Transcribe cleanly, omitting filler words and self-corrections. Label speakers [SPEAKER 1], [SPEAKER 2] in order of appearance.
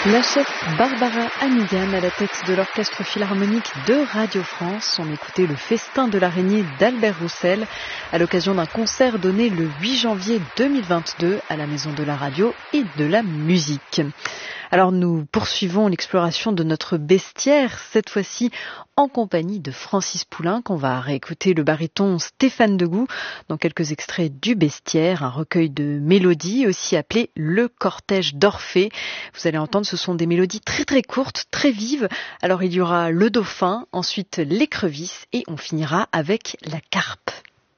[SPEAKER 1] La chef Barbara Hannigan à la tête de l'Orchestre Philharmonique de Radio France. On écoutait le Festin de l'araignée d'Albert Roussel à l'occasion d'un concert donné le 8 janvier 2022 à la Maison de la Radio et de la Musique. Alors nous poursuivons l'exploration de notre bestiaire, cette fois-ci en compagnie de Francis Poulenc. On va réécouter le baryton Stéphane Degout dans quelques extraits du bestiaire, un recueil de mélodies aussi appelé Le Cortège d'Orphée. Vous allez entendre, ce sont des mélodies très très courtes, très vives. Alors il y aura le dauphin, ensuite l'écrevisse et on finira avec la carpe.